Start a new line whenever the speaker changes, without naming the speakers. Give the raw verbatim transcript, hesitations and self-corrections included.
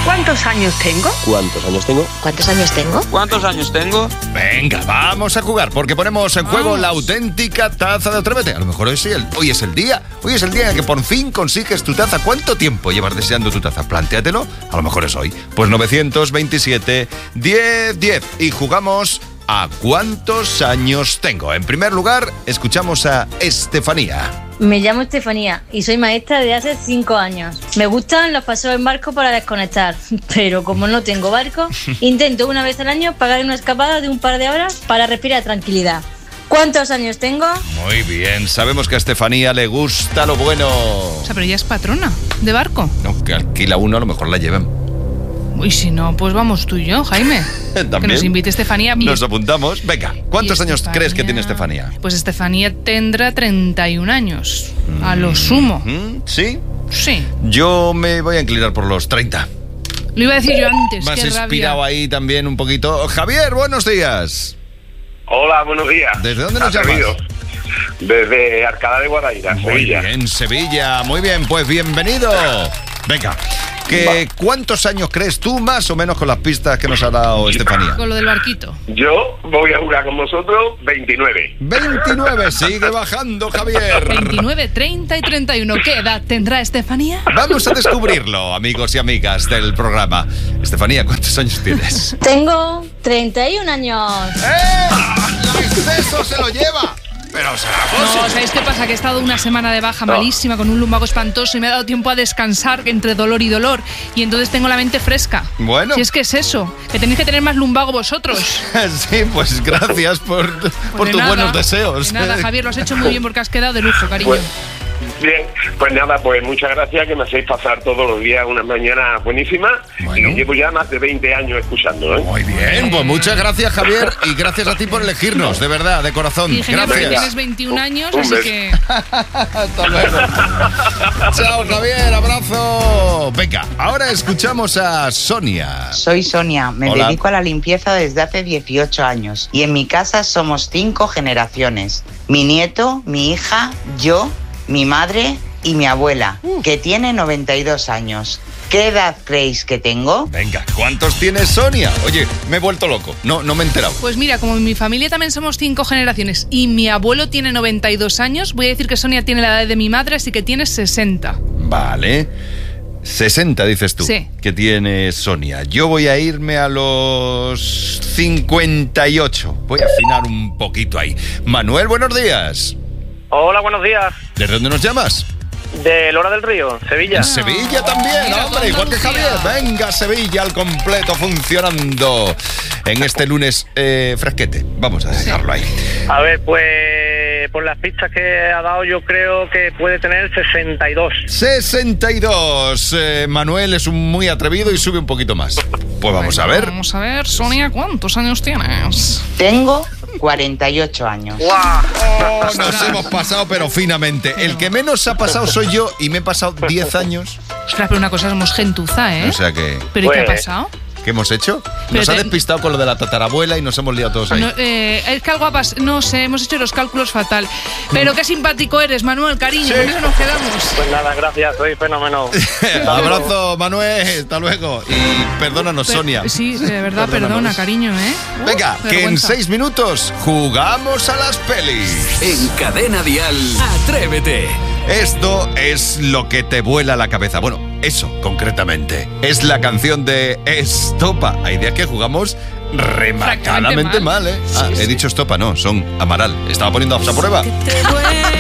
¿Cuántos años tengo?
¿Cuántos años tengo?
¿Cuántos años tengo?
¿Cuántos años tengo?
Venga, vamos a jugar, porque ponemos en juego
Vamos.
la auténtica taza de Atrévete. A lo mejor hoy, sí, el, hoy es el día. Hoy es el día en que por fin consigues tu taza. ¿Cuánto tiempo llevas deseando tu taza? Plantéatelo. A lo mejor es hoy. Pues novecientos veintisiete, diez, diez. Y jugamos a ¿cuántos años tengo? En primer lugar, escuchamos a Estefanía.
Me llamo Estefanía y soy maestra desde hace cinco años. Me gustan los paseos en barco para desconectar, pero como no tengo barco, intento una vez al año pagar una escapada de un par de horas para respirar tranquilidad. ¿Cuántos años tengo?
Muy bien, sabemos que a Estefanía le gusta lo bueno.
O sea, pero ella es patrona de barco.
No, que alquila uno, a lo mejor la lleven.
Y si no, pues vamos tú y yo, Jaime.
¿También?
Que nos invite Estefanía. Y
Nos apuntamos. Venga, ¿cuántos
y
años
Estefanía-
crees que tiene Estefanía?
Pues Estefanía tendrá treinta y un años. A lo sumo.
¿Mm? ¿Sí?
Sí.
Yo me voy a inclinar por los treinta.
Lo iba a decir yo antes.
Me has
qué
inspirado
rabia.
ahí también un poquito. Javier, buenos días.
Hola, buenos días.
¿Desde dónde nos
Atrevidos.
llamas?
Desde Alcalá de Guadaira,
Muy
Sevilla.
bien, Sevilla. Muy bien, pues bienvenido. Venga, que ¿cuántos años crees tú más o menos con las pistas que nos ha dado Estefanía?
Con lo del barquito.
Yo voy a jugar con vosotros veintinueve.
veintinueve, sigue bajando, Javier.
veintinueve, treinta y treinta y uno. ¿Qué edad tendrá Estefanía?
Vamos a descubrirlo, amigos y amigas del programa. Estefanía, ¿cuántos años tienes?
Tengo treinta y un años.
¡Eh! ¡El exceso se lo lleva! Pero será
No,
posible.
¿sabéis qué pasa? Que he estado una semana de baja malísima con un lumbago espantoso y me ha dado tiempo a descansar entre dolor y dolor. Y entonces tengo la mente fresca.
Bueno.
Si es que es eso, que tenéis que tener más lumbago vosotros.
Sí, pues gracias por, por
Pues de
tus
nada,
buenos deseos.
de nada, Javier, lo has hecho muy bien porque has quedado de lujo, cariño.
Pues, bien, pues nada, pues muchas gracias, que me hacéis pasar todos los días una mañana buenísima.
Bueno.
Y llevo ya más de veinte años escuchando, ¿eh?
Muy bien, pues muchas gracias, Javier, y gracias a ti por elegirnos, de verdad, de corazón.
Y genial porque
Gracias.
tienes veintiún años,
Un
así
beso.
que...
Hasta luego. Chao, Javier, abrazo. Venga, ahora escuchamos a Sonia.
Soy Sonia, me
Hola.
dedico a la limpieza desde hace dieciocho años y en mi casa somos cinco generaciones. Mi nieto, mi hija, yo, mi madre y mi abuela, que tiene noventa y dos años. ¿Qué edad creéis que tengo?
Venga, ¿cuántos tienes, Sonia? Oye, me he vuelto loco. No, no me he enterado.
Pues mira, como en mi familia también somos cinco generaciones y mi abuelo tiene noventa y dos años, voy a decir que Sonia tiene la edad de mi madre, así que tiene sesenta.
Vale. sesenta, dices tú.
Sí.
Que tiene Sonia. Yo voy a irme a los cincuenta y ocho. Voy a afinar un poquito ahí. Manuel, buenos días.
Hola, buenos días.
¿Desde dónde nos llamas?
De Lora del Río, Sevilla.
Sevilla también,
mira,
hombre, igual que
Andalucía.
Javier. Venga, Sevilla al completo funcionando en este lunes eh, fresquete. Vamos a dejarlo ahí.
A ver, pues por las pistas que ha dado, yo creo que puede tener sesenta y dos.
sesenta y dos. Eh, Manuel es un muy atrevido y sube un poquito más. Pues vamos a ver.
Vamos a ver, Sonia, ¿cuántos años tienes?
Tengo cuarenta y ocho años.
Oh, nos hemos pasado, pero finamente. El que menos se ha pasado soy yo y me he pasado diez años.
Ostras, pero una cosa, somos gentuza, ¿eh?
O sea que...
¿Pero y qué ha
Pues-
pasado?
¿Qué hemos hecho?
Pero
Nos ha
te-
despistado con lo de la tatarabuela y nos hemos liado todos ahí.
No, eh, es que algo ha pasado, no sé, hemos hecho los cálculos fatal. Pero qué simpático eres, Manuel, cariño, con eso nos quedamos.
Pues nada, gracias, soy fenómeno.
Abrazo, Manuel, hasta luego. Y perdónanos,
Pero-
Sonia.
Sí, de verdad,
Perdónanos.
perdona, cariño, ¿eh? Uh,
Venga, que en
vergüenza.
seis minutos jugamos a las pelis.
En Cadena Dial, Atrévete.
Esto es lo que te vuela la cabeza. Bueno, eso concretamente. Es la canción de Estopa. Hay días que jugamos remarcadamente
Francamente
mal,
mal.
¿eh? Ah, he dicho Estopa, no, son Amaral. Estaba poniendo a prueba.